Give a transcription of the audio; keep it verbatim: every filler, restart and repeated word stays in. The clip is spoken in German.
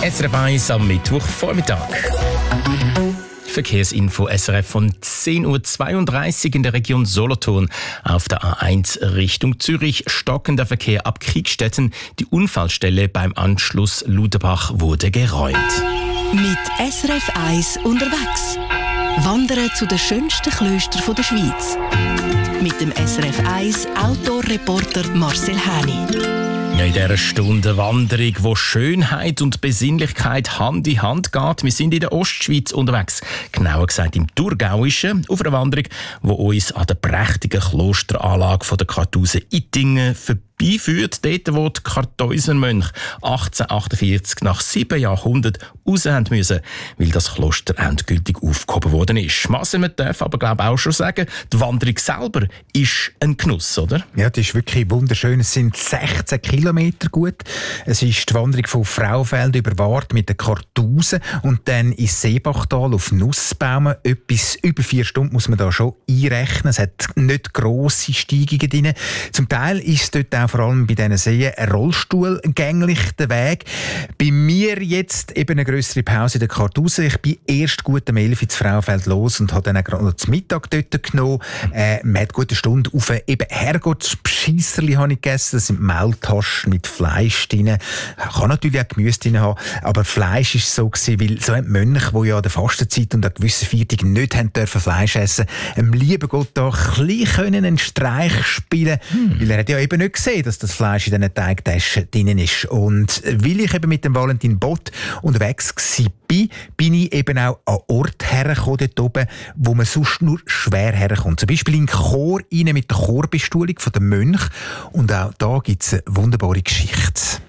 S R F eins am Mittwochvormittag. Verkehrsinfo S R F von zehn Uhr zweiunddreißig in der Region Solothurn. Auf der A eins Richtung Zürich stockender Verkehr ab Kriegstetten. Die Unfallstelle beim Anschluss Luderbach wurde geräumt. Mit S R F eins unterwegs. Wandern zu den schönsten Klöstern der Schweiz. Mit dem S R F eins Outdoor-Reporter Marcel Häni. Ja, in dieser Stunde Wanderung, wo Schönheit und Besinnlichkeit Hand in Hand geht. Wir sind in der Ostschweiz unterwegs, genauer gesagt im Thurgauischen, auf einer Wanderung, die uns an der prächtigen Klosteranlage von der Kartuse Ittingen vorbeiführt. Dort, wo die Kartäusermönche achtzehnhundertachtundvierzig nach sieben Jahrhunderten raus haben müssen, weil das Kloster endgültig aufgehoben worden ist. Marcel, man darf aber glaube auch schon sagen, die Wanderung selber ist ein Genuss, oder? Ja, das ist wirklich wunderschön. Es sind sechzehn Kilometer gut. Es ist die Wanderung von Fraufeld über Wart mit der Kartuse und dann ins Seebachtal auf Nussbaumen. Etwas über vier Stunden muss man da schon einrechnen. Es hat nicht grosse Steigungen drin. Zum Teil ist es dort auch vor allem bei diesen Seen rollstuhlgänglich der Weg. Bei mir jetzt eben eine grössere Pause in der Kartuse. Ich bin erst gut am elf Uhr ins Fraufeld los und habe dann auch gerade noch zum Mittag dort genommen. Äh, man hat gute Stunde auf eben Herrgottsscheisserli habe ich gegessen. Das sind Mehltaschen mit Fleisch drin. Kann natürlich auch Gemüse drin haben, aber Fleisch war so gewesen, weil so ein Mönch, der ja an der Fastenzeit und an gewissen Feiertagen nicht haben dürfen Fleisch essen, dem lieben Gott da ein bisschen einen Streich spielen, hm. weil er hat ja eben nicht gesehen, dass das Fleisch in diesen Teigtaschen drin ist. Und weil ich eben mit dem Valentin Bott unterwegs war, bin ich eben auch an Ort hergekommen, dort oben, wo man sonst nur schwer herkommt. Zum Beispiel in den Chor rein mit der Chorbestuhlung der Mönche. Und auch da gibt es eine wunderbare Geschichte.